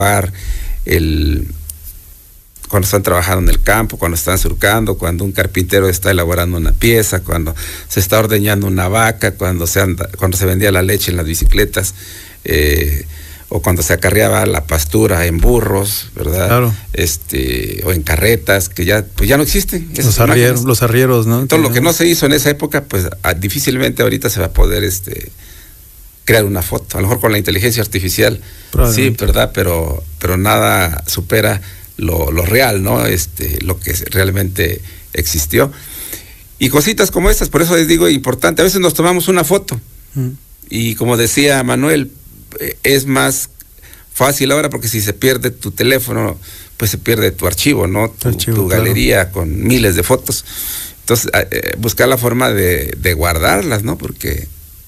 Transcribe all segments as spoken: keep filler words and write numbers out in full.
el cuando están trabajando en el campo, cuando están surcando, cuando un carpintero está elaborando una pieza, cuando se está ordeñando una vaca, cuando se anda, cuando se vendía la leche en las bicicletas, eh, o cuando se acarreaba la pastura en burros, ¿verdad? Claro. Este, o en carretas, que ya, pues ya no existen. Los arrieros, los arrieros, ¿no? Todo lo que no se hizo en esa época, pues a, difícilmente ahorita se va a poder este, crear una foto. A lo mejor con la inteligencia artificial, sí, ¿verdad? Pero, pero nada supera lo, lo real, ¿no? Este, lo que realmente existió. Y cositas como estas, por eso les digo, importante. A veces nos tomamos una foto, mm. y como decía Manuel, es más fácil ahora porque si se pierde tu teléfono, pues se pierde tu archivo, ¿no? Tu, archivo, tu galería, claro, con miles de fotos. Entonces, eh, buscar la forma de, de guardarlas, ¿no? Porque,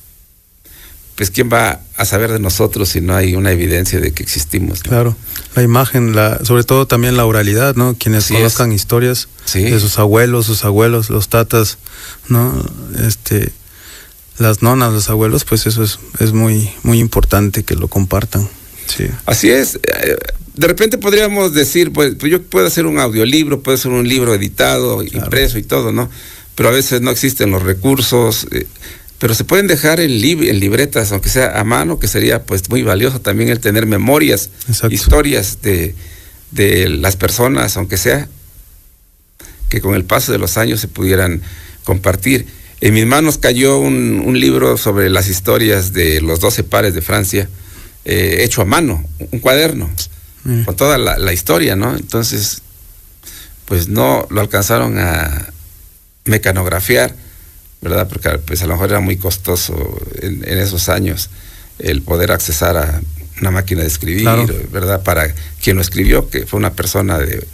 pues, ¿quién va a saber de nosotros si no hay una evidencia de que existimos, ¿no? Claro, la imagen, la, sobre todo también la oralidad, ¿no? Quienes sí conozcan es. historias, sí, de sus abuelos, sus abuelos, los tatas, ¿no? Este... las nonas, los abuelos, pues eso es, es muy, muy importante que lo compartan. Sí. Así es. De repente podríamos decir, pues, pues yo puedo hacer un audiolibro, puedo hacer un libro editado, claro, impreso y todo, ¿no? Pero a veces no existen los recursos, eh, pero se pueden dejar en, lib en libretas, aunque sea a mano, que sería pues muy valioso también el tener memorias, exacto, historias de, de las personas, aunque sea que con el paso de los años se pudieran compartir. En mis manos cayó un, un libro sobre las historias de los doce pares de Francia, eh, hecho a mano, un cuaderno, mm. con toda la, la historia, ¿no? Entonces, pues no lo alcanzaron a mecanografiar, ¿verdad? Porque pues a lo mejor era muy costoso en, en esos años el poder accesar a una máquina de escribir, claro, ¿verdad? Para quien lo escribió, que fue una persona de,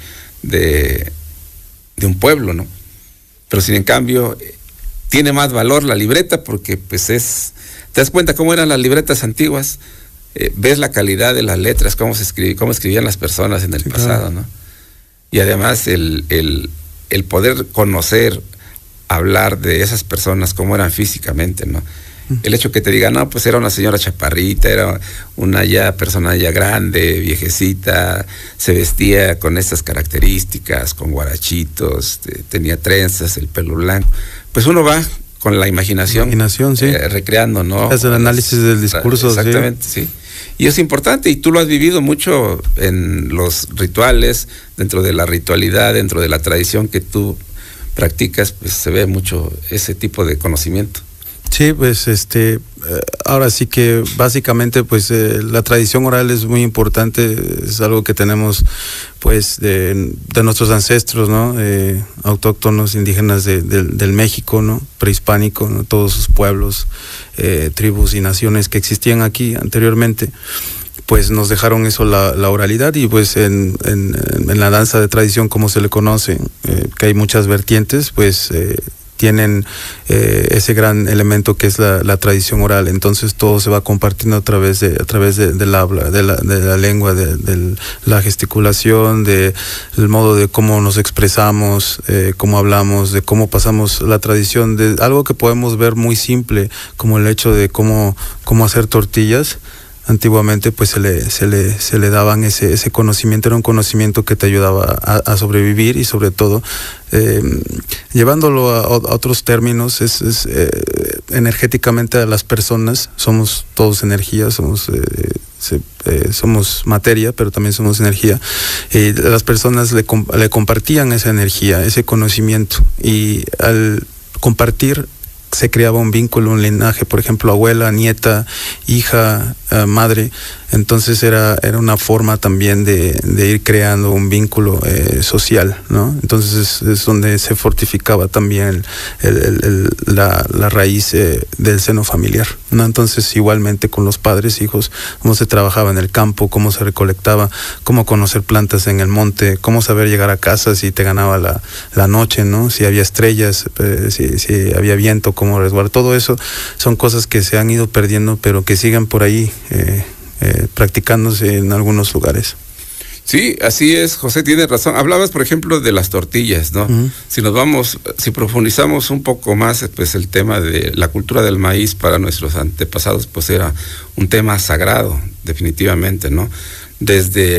de, de un pueblo, ¿no? Pero sin en cambio... tiene más valor la libreta porque pues es, te das cuenta cómo eran las libretas antiguas, eh, ves la calidad de las letras, cómo se escribía, cómo escribían las personas en el sí, pasado, claro, ¿no? Y además el, el, el poder conocer, hablar de esas personas, cómo eran físicamente, ¿no? El hecho que te digan, no, pues era una señora chaparrita, era una ya persona ya grande, viejecita, se vestía con estas características, con guarachitos, tenía trenzas, el pelo blanco. Pues uno va con la imaginación, imaginación sí, eh, recreando, ¿no? Es el análisis del discurso. Exactamente, sí. sí. Y es importante, y tú lo has vivido mucho en los rituales, dentro de la ritualidad, dentro de la tradición que tú practicas, pues se ve mucho ese tipo de conocimiento. Sí, pues este, ahora sí que básicamente pues eh, la tradición oral es muy importante, es algo que tenemos pues de, de nuestros ancestros, ¿no? Eh, autóctonos, indígenas de, de, del México, ¿no? Prehispánico, ¿no? Todos sus pueblos, eh, tribus y naciones que existían aquí anteriormente, pues nos dejaron eso, la, la oralidad, y pues en, en, en la danza de tradición, como se le conoce, eh, que hay muchas vertientes, pues... Eh, tienen eh, ese gran elemento que es la, la tradición oral. Entonces todo se va compartiendo a través de a través de, del habla, de la, de la lengua, de, de la gesticulación, de el modo de cómo nos expresamos, eh, cómo hablamos, de cómo pasamos la tradición, de algo que podemos ver muy simple, como el hecho de cómo, cómo hacer tortillas. Antiguamente pues se le, se le, se le daban ese, ese conocimiento, era un conocimiento que te ayudaba a, a sobrevivir, y sobre todo eh, llevándolo a, a otros términos, es, es eh, energéticamente a las personas, somos todos energía, somos, eh, se, eh, somos materia, pero también somos energía, y las personas le, le compartían esa energía, ese conocimiento, y al compartir se creaba un vínculo, un linaje, por ejemplo, abuela, nieta, hija, uh, madre. Entonces era, era una forma también de, de ir creando un vínculo eh, social, ¿no? Entonces es, es donde se fortificaba también el, el, el, la, la raíz eh, del seno familiar, ¿no? Entonces igualmente con los padres, hijos, cómo se trabajaba en el campo, cómo se recolectaba, cómo conocer plantas en el monte, cómo saber llegar a casa si te ganaba la, la noche, ¿no? Si había estrellas, eh, si, si había viento, cómo resguardar. Todo eso son cosas que se han ido perdiendo, pero que sigan por ahí eh, Eh, practicándose en algunos lugares. Sí, así es, José, tiene razón. Hablabas, por ejemplo, de las tortillas, ¿no? Uh-huh. Si nos vamos, si profundizamos un poco más, pues el tema de la cultura del maíz para nuestros antepasados, pues era un tema sagrado, definitivamente, ¿no? desde